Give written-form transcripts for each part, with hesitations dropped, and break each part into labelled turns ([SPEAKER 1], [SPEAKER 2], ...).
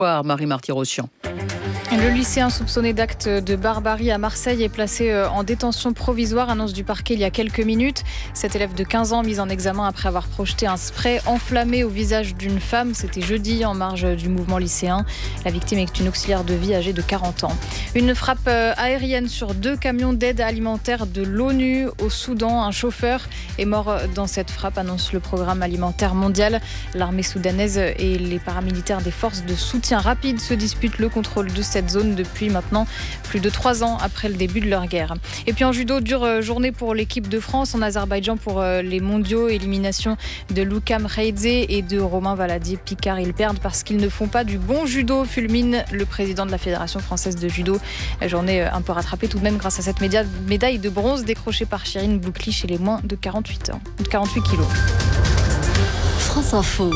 [SPEAKER 1] Bonsoir Marie Marty-Rossian.
[SPEAKER 2] Le lycéen soupçonné d'actes de barbarie à Marseille est placé en détention provisoire, annonce du parquet il y a quelques minutes. Cet élève de 15 ans mis en examen après avoir projeté un spray enflammé au visage d'une femme. C'était jeudi en marge du mouvement lycéen. La victime est une auxiliaire de vie âgée de 40 ans. Une frappe aérienne sur 2 camions d'aide alimentaire de l'ONU au Soudan. Un chauffeur est mort dans cette frappe, annonce le programme alimentaire mondial. L'armée soudanaise et les paramilitaires des forces de soutien rapide se disputent le contrôle de cette zone depuis maintenant plus de 3 ans après le début de leur guerre. Et puis en judo, dure journée pour l'équipe de France en Azerbaïdjan pour les mondiaux. Élimination de Luka Mreidze et de Romain Valadier-Picard. Ils perdent parce qu'ils ne font pas du bon judo, fulmine le président de la Fédération française de judo. La journée un peu rattrapée tout de même grâce à cette médaille de bronze décrochée par Chérine Boukli chez les moins de 48 kilos.
[SPEAKER 3] France Info.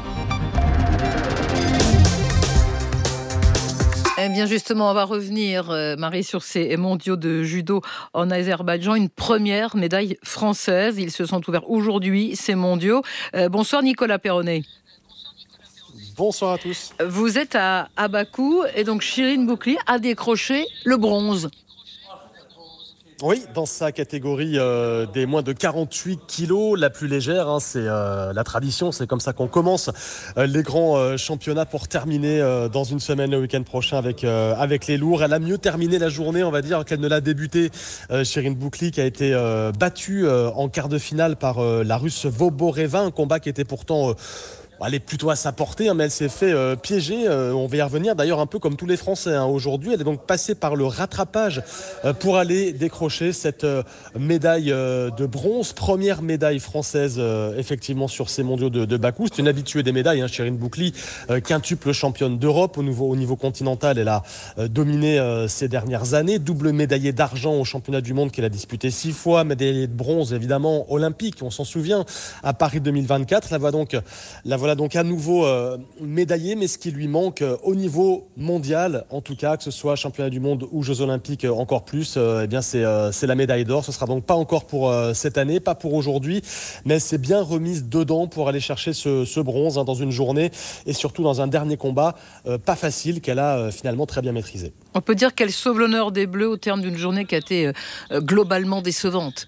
[SPEAKER 1] Eh bien justement, on va revenir, Marie, sur ces mondiaux de judo en Azerbaïdjan. Une première médaille française. Ils se sont ouverts aujourd'hui, ces mondiaux. Bonsoir Nicolas Perronnet.
[SPEAKER 4] Bonsoir à tous.
[SPEAKER 1] Vous êtes à Bakou et donc Chérine Boukli a décroché le bronze.
[SPEAKER 4] Oui, dans sa catégorie des moins de 48 kilos, la plus légère, c'est la tradition, c'est comme ça qu'on commence les grands championnats pour terminer dans une semaine le week-end prochain avec les lourds. Elle a mieux terminé la journée, on va dire, qu'elle ne l'a débuté. Chérine Boukli qui a été battue en quart de finale par la Russe Voboreva, un combat qui était pourtant... Elle est plutôt à sa portée, mais elle s'est fait piéger. On va y revenir d'ailleurs un peu comme tous les Français aujourd'hui. Elle est donc passée par le rattrapage pour aller décrocher cette médaille de bronze. Première médaille française effectivement sur ces mondiaux de Bakou. C'est une habituée des médailles, Chérine Boukli, quintuple championne d'Europe au niveau continental. Elle a dominé ces dernières années. Double médaillée d'argent au championnat du monde qu'elle a disputé 6 fois. Médaillée de bronze évidemment olympique, on s'en souvient, à Paris 2024. La voilà donc à nouveau médaillée, mais ce qui lui manque au niveau mondial, en tout cas, que ce soit championnat du monde ou Jeux olympiques encore plus, c'est la médaille d'or. Ce sera donc pas encore pour cette année, pas pour aujourd'hui, mais c'est bien remise dedans pour aller chercher ce bronze dans une journée et surtout dans un dernier combat pas facile qu'elle a finalement très bien maîtrisé.
[SPEAKER 1] On peut dire qu'elle sauve l'honneur des Bleus au terme d'une journée qui a été globalement décevante.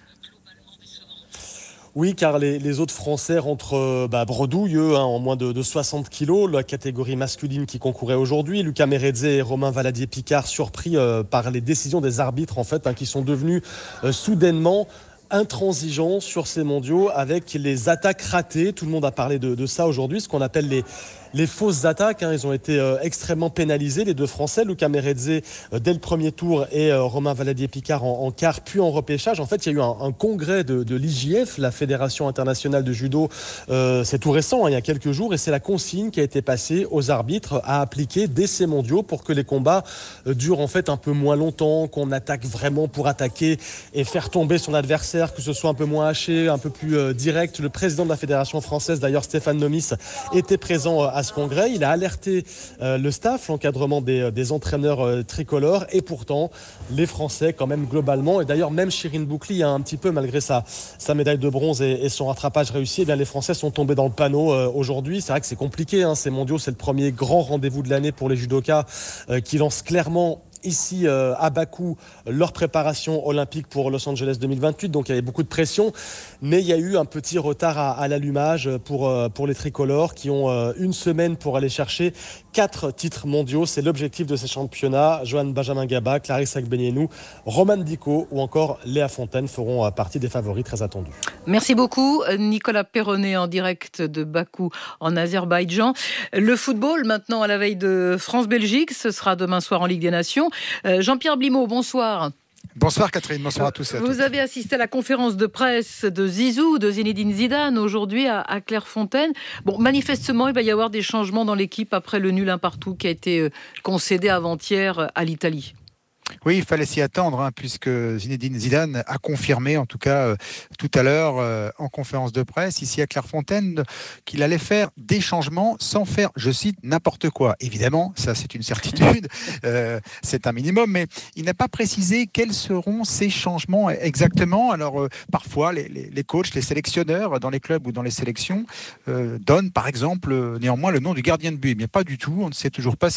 [SPEAKER 4] Oui, car les autres Français rentrent bredouilles, en moins de 60 kilos. La catégorie masculine qui concourait aujourd'hui. Luka Mreidze et Romain Valadier-Picard surpris par les décisions des arbitres, qui sont devenus soudainement intransigeants sur ces mondiaux avec les attaques ratées. Tout le monde a parlé de ça aujourd'hui, ce qu'on appelle les fausses attaques. Ils ont été extrêmement pénalisés, les deux Français, Luka Mreidze dès le premier tour et Romain Valadier-Picard en quart, puis en repêchage. En fait, il y a eu un congrès de l'IJF, la Fédération internationale de judo. C'est tout récent, il y a quelques jours, et c'est la consigne qui a été passée aux arbitres à appliquer dès ces mondiaux pour que les combats durent en fait un peu moins longtemps, qu'on attaque vraiment pour attaquer et faire tomber son adversaire, que ce soit un peu moins haché, un peu plus direct. Le président de la Fédération française, d'ailleurs Stéphane Nomis, était présent à ce congrès. Il a alerté le staff, l'encadrement des entraîneurs tricolores, et pourtant les Français quand même globalement, et d'ailleurs même Chérine Boukli un petit peu malgré sa médaille de bronze et son rattrapage réussi, les Français sont tombés dans le panneau aujourd'hui. C'est vrai que c'est compliqué, ces mondiaux, c'est le premier grand rendez-vous de l'année pour les judokas qui lancent clairement ici à Bakou leur préparation olympique pour Los Angeles 2028, donc il y avait beaucoup de pression, mais il y a eu un petit retard à l'allumage pour les tricolores qui ont une semaine pour aller chercher 4 titres mondiaux. C'est l'objectif de ces championnats. Johan Benjamin Gaba, Clarisse Agbenienou, Romane Dicot ou encore Léa Fontaine feront partie des favoris très attendus.
[SPEAKER 1] Merci beaucoup Nicolas Perronnet en direct de Bakou en Azerbaïdjan. Le football maintenant à la veille de France-Belgique, ce sera demain soir en Ligue des Nations. Jean-Pierre Blimaud, bonsoir.
[SPEAKER 5] Bonsoir Catherine, bonsoir à tous et à toutes.
[SPEAKER 1] Vous avez assisté à la conférence de presse de Zizou, de Zinedine Zidane, aujourd'hui à Clairefontaine. Bon, manifestement, il va y avoir des changements dans l'équipe après le nul 1-1 qui a été concédé avant-hier à l'Italie.
[SPEAKER 5] Oui, il fallait s'y attendre, puisque Zinedine Zidane a confirmé, en tout cas tout à l'heure en conférence de presse, ici à Clairefontaine, qu'il allait faire des changements sans faire, je cite, n'importe quoi. Évidemment, ça c'est une certitude, c'est un minimum, mais il n'a pas précisé quels seront ces changements exactement. Alors parfois, les coachs, les sélectionneurs dans les clubs ou dans les sélections donnent par exemple néanmoins le nom du gardien de but. Mais pas du tout, on ne sait toujours pas